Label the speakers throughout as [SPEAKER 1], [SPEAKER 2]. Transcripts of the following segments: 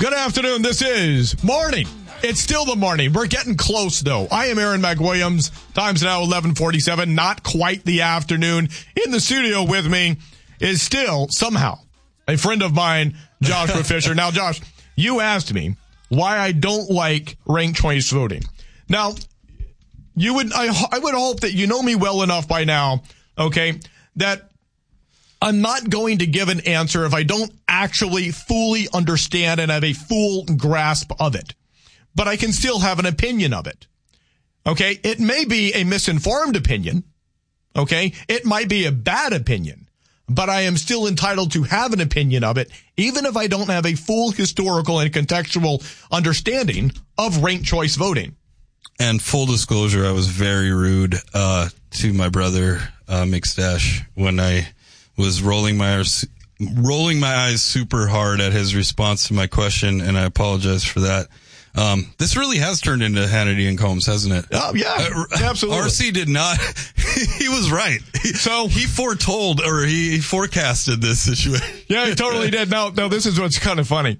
[SPEAKER 1] Good afternoon. This is morning. It's still the morning. We're getting close, though. I am Aaron McWilliams. Time's now 11:47. Not quite the afternoon. In the studio with me is still, somehow, a friend of mine, Joshua Fisher. Now, Josh, you asked me why I don't like ranked choice voting. Now, I would hope that you know me well enough by now, okay, that I'm not going to give an answer if I don't actually fully understand and have a full grasp of it. But I can still have an opinion of it. Okay? It may be a misinformed opinion. Okay? It might be a bad opinion. But I am still entitled to have an opinion of it, even if I don't have a full historical and contextual understanding of ranked choice voting.
[SPEAKER 2] And full disclosure, I was very rude to my brother, McStash, when I was rolling my eyes super hard at his response to my question, and I apologize for that. This really has turned into Hannity and Combs, hasn't it?
[SPEAKER 1] Oh, yeah, absolutely.
[SPEAKER 2] RC did not. He was right. So he foretold, or he forecasted this situation.
[SPEAKER 1] Yeah, he totally did. Now, this is what's kind of funny.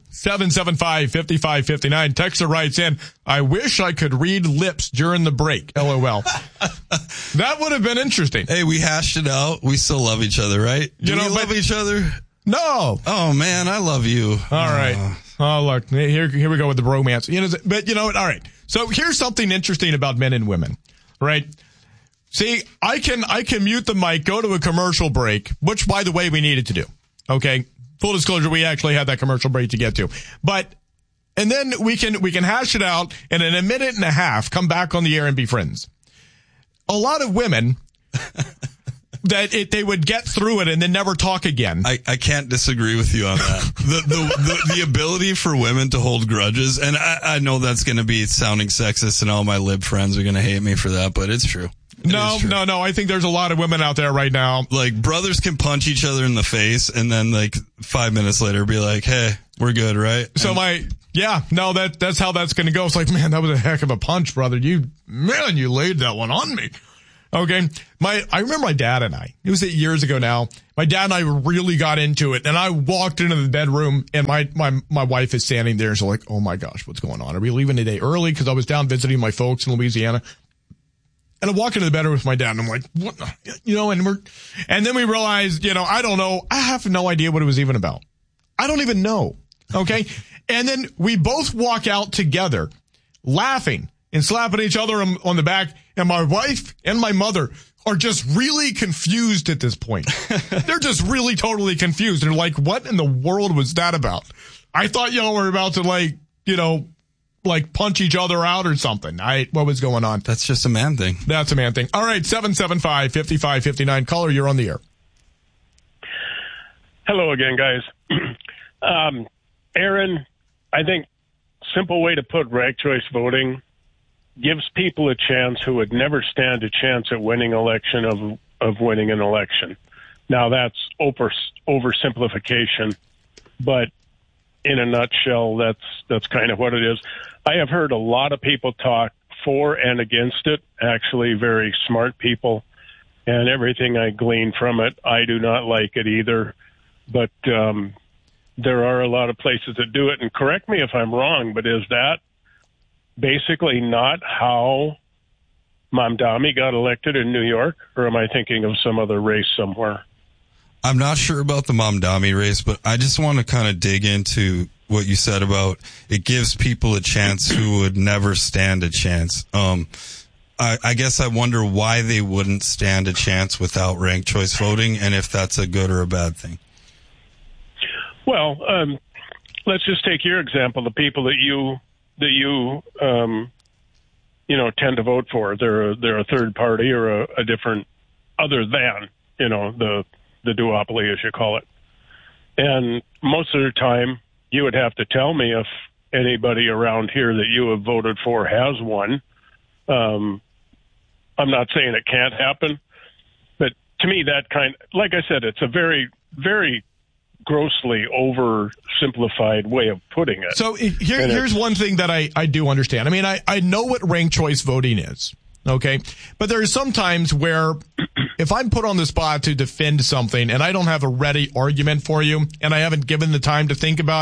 [SPEAKER 1] 775-5559. Texter writes in, I wish I could read lips during the break. LOL. That would have been interesting.
[SPEAKER 2] Hey, we hashed it out. We still love each other, right? Do we love each other?
[SPEAKER 1] No.
[SPEAKER 2] Oh, man, I love you.
[SPEAKER 1] All right. Oh, look, here we go with the bromance. But you know what? All right. So here's something interesting about men and women, right? See, I can mute the mic, go to a commercial break, which, by the way, we needed to do. Okay. Full disclosure, we actually had that commercial break to get to. And then we can hash it out, and in a minute and a half, come back on the air and be friends. A lot of women that they would get through it and then never talk again.
[SPEAKER 2] I can't disagree with you on that. The ability for women to hold grudges, and I know that's going to be sounding sexist, and all my lib friends are going to hate me for that, but it's true.
[SPEAKER 1] No. I think there's a lot of women out there right now.
[SPEAKER 2] Like, brothers can punch each other in the face, and then, like, 5 minutes later be like, hey, we're good, right?
[SPEAKER 1] So that's how that's going to go. It's like, man, that was a heck of a punch, brother. You laid that one on me. Okay. I remember my dad and it was 8 years ago now. My dad and I really got into it, and I walked into the bedroom, and my wife is standing there, and she's like, oh my gosh, what's going on? Are we leaving today early? Cause I was down visiting my folks in Louisiana. And I walk into the bedroom with my dad, and I'm like, what? And then we realized, I don't know. I have no idea what it was even about. I don't even know. Okay. And then we both walk out together laughing and slapping each other on the back. And my wife and my mother are just really confused at this point. They're just really totally confused. They're like, what in the world was that about? I thought y'all were about to punch each other out or something. What was going on?
[SPEAKER 2] That's just a man thing.
[SPEAKER 1] That's a man thing. All right, 775-5559. Caller, you're on the air.
[SPEAKER 3] Hello again, guys. Aaron, I think simple way to put ranked choice voting gives people a chance who would never stand a chance at winning election of winning an election. Now, that's oversimplification, but in a nutshell, that's kind of what it is. I have heard a lot of people talk for and against it, actually very smart people, and everything I glean from it, I do not like it either. But there are a lot of places that do it, and correct me if I'm wrong, but is that basically not how Mamdani got elected in New York, or am I thinking of some other race somewhere?
[SPEAKER 2] I'm not sure about the Mamdani race, but I just want to kind of dig into what you said about it gives people a chance who would never stand a chance. I guess I wonder why they wouldn't stand a chance without ranked choice voting, and if that's a good or a bad thing.
[SPEAKER 3] Well, let's just take your example. The people that you tend to vote for, they're a third party or a different, other than the duopoly, as you call it. And most of the time, you would have to tell me if anybody around here that you have voted for has one. I'm not saying it can't happen, but to me, that like I said, it's a very, very grossly oversimplified way of putting it.
[SPEAKER 1] So here's one thing that I do understand. I mean, I know what ranked choice voting is. Okay. But there are some times where if I'm put on the spot to defend something and I don't have a ready argument for you and I haven't given the time to think about it,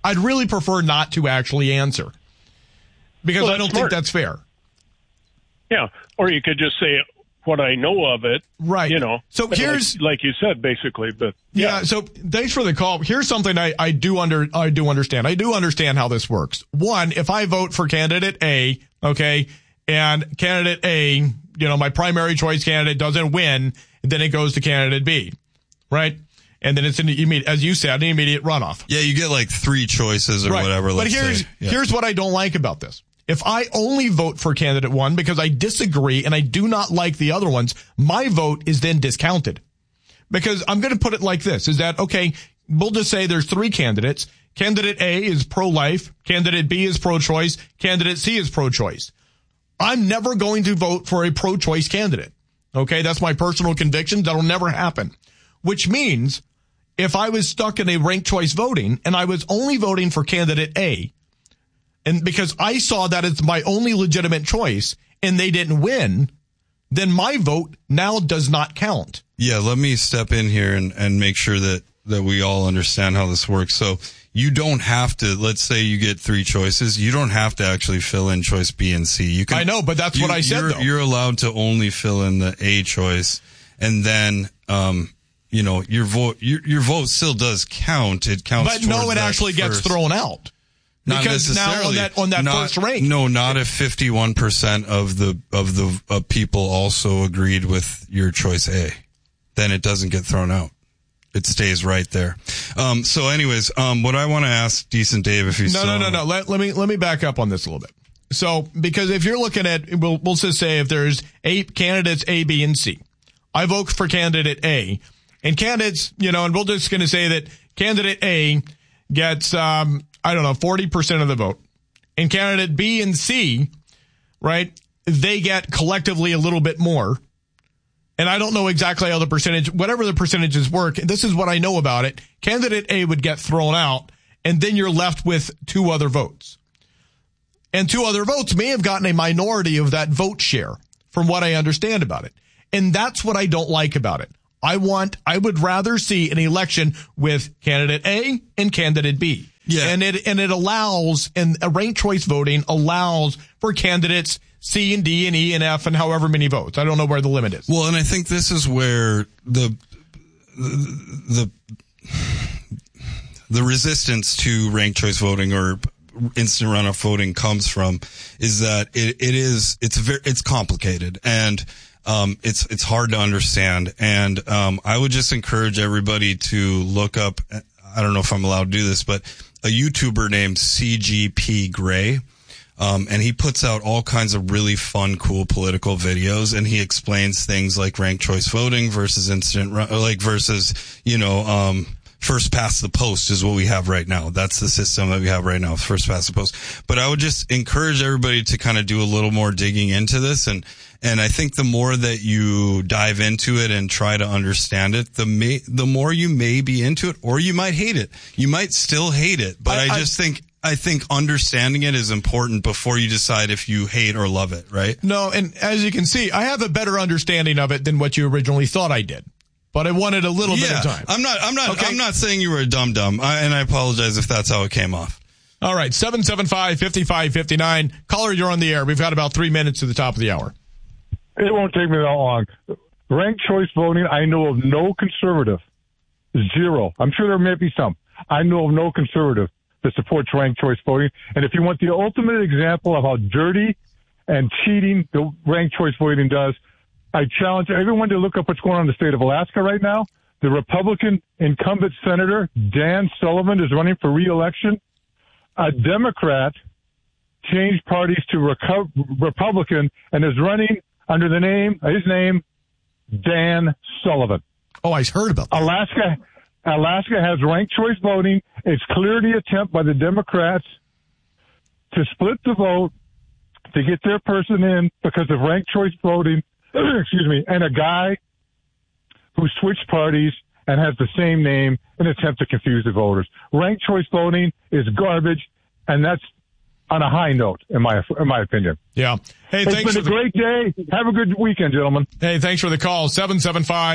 [SPEAKER 1] I'd really prefer not to actually answer because I don't think that's fair.
[SPEAKER 3] Yeah. Or you could just say what I know of it.
[SPEAKER 1] Right. So here's,
[SPEAKER 3] like you said, basically, but
[SPEAKER 1] yeah. So thanks for the call. Here's something I do understand. I do understand how this works. One, if I vote for candidate A, okay, and candidate A, my primary choice candidate doesn't win, then it goes to candidate B, right? And then it's as you said, an immediate runoff.
[SPEAKER 2] Yeah, you get like 3 choices or whatever.
[SPEAKER 1] But here's what I don't like about this. If I only vote for candidate 1 because I disagree and I do not like the other ones, my vote is then discounted. Because I'm going to put it like this, is that, okay, we'll just say there's 3 candidates. Candidate A is pro-life. Candidate B is pro-choice. Candidate C is pro-choice. I'm never going to vote for a pro-choice candidate. Okay, that's my personal conviction. That'll never happen. Which means if I was stuck in a ranked choice voting and I was only voting for candidate A, and because I saw that as my only legitimate choice and they didn't win, then my vote now does not count.
[SPEAKER 2] Yeah, let me step in here and make sure that we all understand how this works. So you don't have to, let's say you get 3 choices, you don't have to actually fill in choice B and C. You can,
[SPEAKER 1] I know, but that's what I said, though.
[SPEAKER 2] You're allowed to only fill in the A choice, and then, your vote still does count. It counts.
[SPEAKER 1] But no, it actually gets thrown out.
[SPEAKER 2] Not
[SPEAKER 1] because
[SPEAKER 2] necessarily.
[SPEAKER 1] Now on that first rank.
[SPEAKER 2] No, not if 51% of the people also agreed with your choice A. Then it doesn't get thrown out. It stays right there. So anyways, what I want to ask Decent Dave, if he's
[SPEAKER 1] No. Let me back up on this a little bit. So, because if you're looking at, we'll just say if there's 8 candidates A, B, and C. I vote for candidate A. And candidates, and we're just going to say that candidate A gets, 40% of the vote. And candidate B and C, right, they get collectively a little bit more. And I don't know exactly how whatever the percentages work, this is what I know about it. Candidate A would get thrown out, and then you're left with 2 other votes. And 2 other votes may have gotten a minority of that vote share, from what I understand about it. And that's what I don't like about it. I would rather see an election with candidate A and candidate B.
[SPEAKER 2] Yeah.
[SPEAKER 1] And it allows, and a ranked choice voting allows for candidates C and D and E and F and however many votes. I don't know where the limit is.
[SPEAKER 2] Well, and I think this is where the resistance to ranked choice voting or instant runoff voting comes from is that it's complicated and it's hard to understand. And I would just encourage everybody to look up, I don't know if I'm allowed to do this, but a YouTuber named CGP Grey. And he puts out all kinds of really fun, cool political videos, and he explains things like ranked choice voting versus first past the post is what we have right now. That's the system that we have right now, first past the post. But I would just encourage everybody to kind of do a little more digging into this, and I think the more that you dive into it and try to understand it, the more you may be into it, or you might hate it. You might still hate it, but I think understanding it is important before you decide if you hate or love it, right?
[SPEAKER 1] No, and as you can see, I have a better understanding of it than what you originally thought I did. But I wanted a little bit of time.
[SPEAKER 2] I'm not saying you were a dum-dum, and I apologize if that's how it came off.
[SPEAKER 1] All right, 775-5559. Caller, you're on the air. We've got about 3 minutes to the top of the hour.
[SPEAKER 4] It won't take me that long. Ranked choice voting, I know of no conservative. 0. I'm sure there may be some. I know of no conservative that supports ranked choice voting. And if you want the ultimate example of how dirty and cheating the ranked choice voting does, I challenge everyone to look up what's going on in the state of Alaska right now. The Republican incumbent senator, Dan Sullivan, is running for re-election. A Democrat changed parties to Republican and is running under his name, Dan Sullivan.
[SPEAKER 1] Oh, I heard about that.
[SPEAKER 4] Alaska has ranked choice voting. It's clearly an attempt by the Democrats to split the vote to get their person in because of ranked choice voting. Excuse me, and a guy who switched parties and has the same name in an attempt to confuse the voters. Ranked choice voting is garbage, and that's on a high note, in my opinion.
[SPEAKER 1] Yeah. Hey,
[SPEAKER 4] it's been a great day. Have a good weekend, gentlemen.
[SPEAKER 1] Hey, thanks for the call.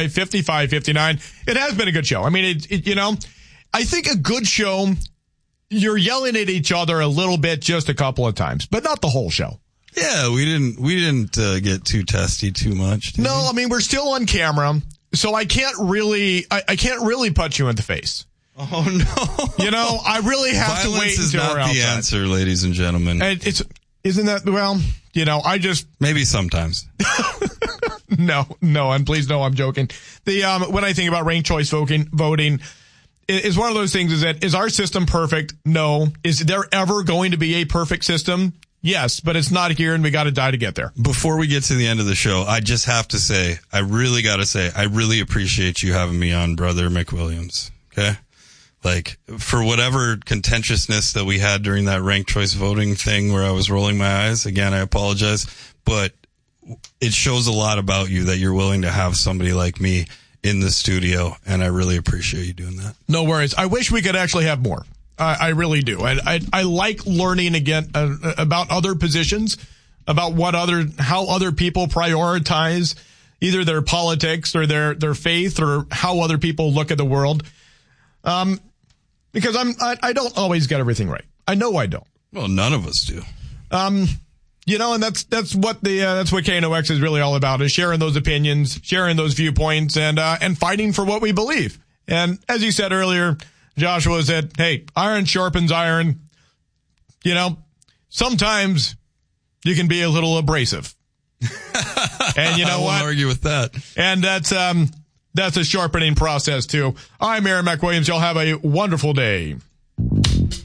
[SPEAKER 1] 775-5559. It has been a good show. I mean, I think a good show you're yelling at each other a little bit just a couple of times, but not the whole show.
[SPEAKER 2] Yeah, we didn't get too testy too much.
[SPEAKER 1] No, I mean, we're still on camera, so I can't really punch you in the face.
[SPEAKER 2] Oh no.
[SPEAKER 1] You know, I really have to wait until we're outside.
[SPEAKER 2] Violence is not the answer, ladies and gentlemen.
[SPEAKER 1] And isn't that, well, you know,
[SPEAKER 2] maybe sometimes.
[SPEAKER 1] No, and please no, I'm joking. When I think about ranked choice voting is one of those things is our system perfect? No. Is there ever going to be a perfect system? Yes, but it's not here and we got to die to get there.
[SPEAKER 2] Before we get to the end of the show, I just have to say, I really appreciate you having me on, Brother McWilliams. Okay? Like, for whatever contentiousness that we had during that ranked choice voting thing where I was rolling my eyes, again, I apologize, but it shows a lot about you that you're willing to have somebody like me in the studio, and I really appreciate you doing that.
[SPEAKER 1] No worries. I wish we could actually have more. I really do. I like learning again about other positions, about how other people prioritize either their politics or their faith or how other people look at the world. Because I don't always get everything right. I know I don't.
[SPEAKER 2] Well, none of us do.
[SPEAKER 1] You know, and that's what KNOX is really all about, is sharing those opinions, sharing those viewpoints, and fighting for what we believe. And as you said earlier, Joshua said, hey, iron sharpens iron. You know, sometimes you can be a little abrasive. And you know
[SPEAKER 2] I won't argue with that.
[SPEAKER 1] And that's a sharpening process too. I'm Aaron McWilliams. Y'all have a wonderful day.